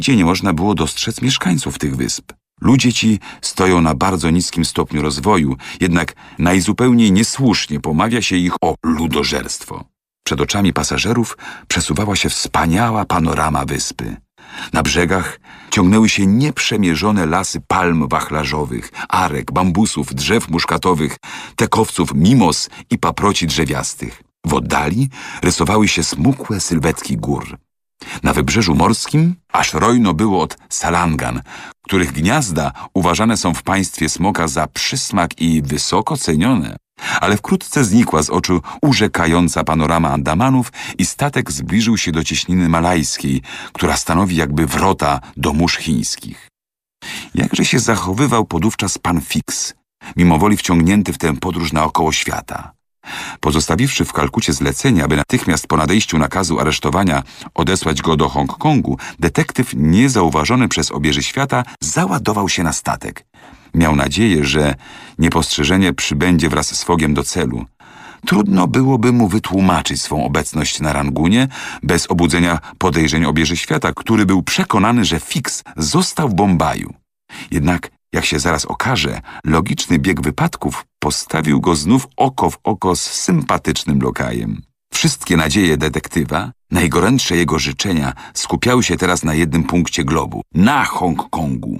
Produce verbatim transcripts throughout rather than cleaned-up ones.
Nigdzie nie można było dostrzec mieszkańców tych wysp. Ludzie ci stoją na bardzo niskim stopniu rozwoju, jednak najzupełniej niesłusznie pomawia się ich o ludożerstwo. Przed oczami pasażerów przesuwała się wspaniała panorama wyspy. Na brzegach ciągnęły się nieprzemierzone lasy palm wachlarzowych, arek, bambusów, drzew muszkatowych, tekowców, mimos i paproci drzewiastych. W oddali rysowały się smukłe sylwetki gór. Na wybrzeżu morskim aż rojno było od salangan, których gniazda uważane są w państwie smoka za przysmak i wysoko cenione. Ale wkrótce znikła z oczu urzekająca panorama Andamanów i statek zbliżył się do cieśniny malajskiej, która stanowi jakby wrota do mórz chińskich. Jakże się zachowywał podówczas pan Fix, mimowoli wciągnięty w tę podróż naokoło świata. Pozostawiwszy w Kalkucie zlecenie, aby natychmiast po nadejściu nakazu aresztowania odesłać go do Hongkongu, detektyw, niezauważony przez obieży świata, załadował się na statek. Miał nadzieję, że niepostrzeżenie przybędzie wraz z Fogiem do celu. Trudno byłoby mu wytłumaczyć swą obecność na Rangunie bez obudzenia podejrzeń obieży świata, który był przekonany, że Fix został w Bombaju. Jednak, jak się zaraz okaże, logiczny bieg wypadków postawił go znów oko w oko z sympatycznym lokajem. Wszystkie nadzieje detektywa, najgorętsze jego życzenia skupiały się teraz na jednym punkcie globu – na Hongkongu.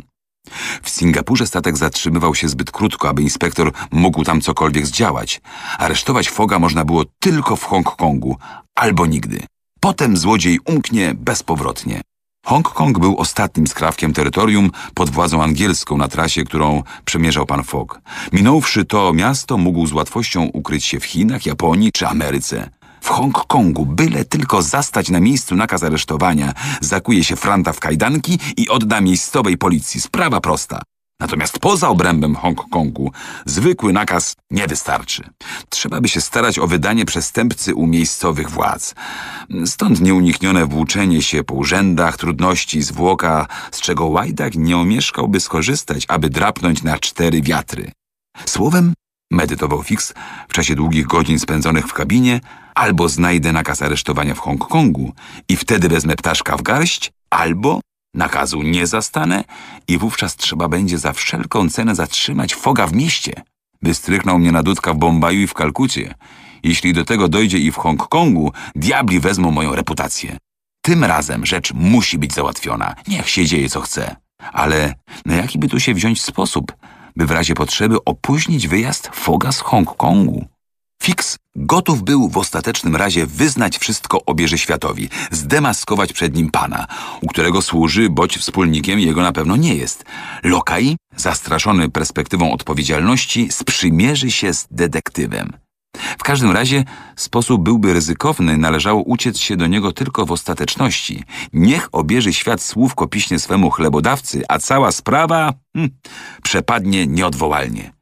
W Singapurze statek zatrzymywał się zbyt krótko, aby inspektor mógł tam cokolwiek zdziałać. Aresztować Foga można było tylko w Hongkongu, albo nigdy. Potem złodziej umknie bezpowrotnie. Hongkong był ostatnim skrawkiem terytorium pod władzą angielską na trasie, którą przemierzał pan Fogg. Minąwszy to miasto, mógł z łatwością ukryć się w Chinach, Japonii czy Ameryce. W Hongkongu byle tylko zastać na miejscu nakaz aresztowania, zakuje się franta w kajdanki i odda miejscowej policji. Sprawa prosta. Natomiast poza obrębem Hongkongu zwykły nakaz nie wystarczy. Trzeba by się starać o wydanie przestępcy u miejscowych władz. Stąd nieuniknione włóczenie się po urzędach, trudności, zwłoka, z czego łajdak nie omieszkałby skorzystać, aby drapnąć na cztery wiatry. Słowem, medytował Fix w czasie długich godzin spędzonych w kabinie, albo znajdę nakaz aresztowania w Hongkongu i wtedy wezmę ptaszka w garść, albo nakazu nie zastanę i wówczas trzeba będzie za wszelką cenę zatrzymać Foga w mieście. Wystrychnął mnie na dudka w Bombaju i w Kalkucie. Jeśli do tego dojdzie i w Hongkongu, diabli wezmą moją reputację. Tym razem rzecz musi być załatwiona. Niech się dzieje co chce. Ale na jaki by tu się wziąć sposób, by w razie potrzeby opóźnić wyjazd Foga z Hongkongu? Fix gotów był w ostatecznym razie wyznać wszystko obieży światowi, zdemaskować przed nim pana, u którego służy, boć wspólnikiem jego na pewno nie jest. Lokaj, zastraszony perspektywą odpowiedzialności, sprzymierzy się z detektywem. W każdym razie sposób byłby ryzykowny, należało uciec się do niego tylko w ostateczności. Niech obieży świat słówko piśnie swemu chlebodawcy, a cała sprawa hmm, przepadnie nieodwołalnie.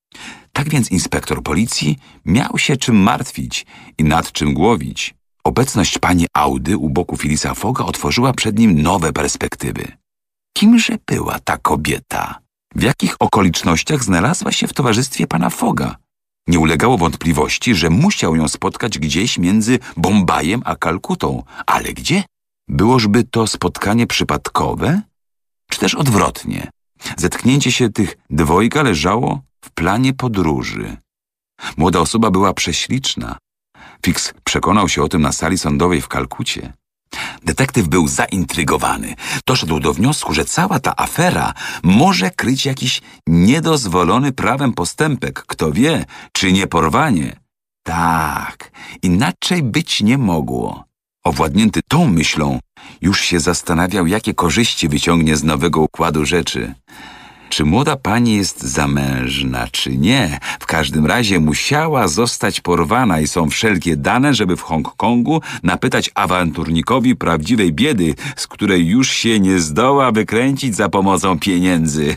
Tak więc inspektor policji miał się czym martwić i nad czym głowić. Obecność pani Audy u boku Phillisa Fogga otworzyła przed nim nowe perspektywy. Kimże była ta kobieta? W jakich okolicznościach znalazła się w towarzystwie pana Fogga? Nie ulegało wątpliwości, że musiał ją spotkać gdzieś między Bombajem a Kalkutą. Ale gdzie? Byłożby to spotkanie przypadkowe? Czy też odwrotnie? Zetknięcie się tych dwojga leżało w planie podróży. Młoda osoba była prześliczna. Fix przekonał się o tym na sali sądowej w Kalkucie. Detektyw był zaintrygowany. Doszedł do wniosku, że cała ta afera może kryć jakiś niedozwolony prawem postępek. Kto wie, czy nie porwanie? Tak, inaczej być nie mogło. Owładnięty tą myślą, już się zastanawiał, jakie korzyści wyciągnie z nowego układu rzeczy. Czy młoda pani jest zamężna, czy nie? W każdym razie musiała zostać porwana i są wszelkie dane, żeby w Hongkongu napytać awanturnikowi prawdziwej biedy, z której już się nie zdoła wykręcić za pomocą pieniędzy.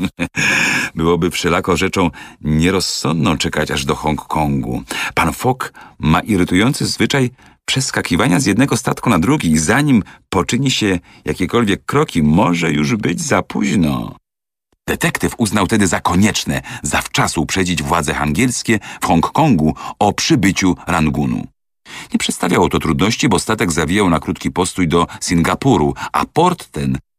Byłoby wszelako rzeczą nierozsądną czekać aż do Hongkongu. Pan Fogg ma irytujący zwyczaj przeskakiwania z jednego statku na drugi i zanim poczyni się jakiekolwiek kroki, może już być za późno. Detektyw uznał tedy za konieczne zawczasu uprzedzić władze angielskie w Hongkongu o przybyciu Rangunu. Nie przedstawiało to trudności, bo statek zawijał na krótki postój do Singapuru, a port ten